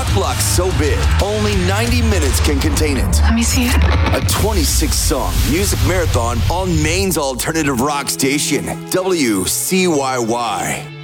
rock block so big, only 90 minutes can contain it. Let me see it. A 26-song music marathon on Maine's alternative rock station, WCYY.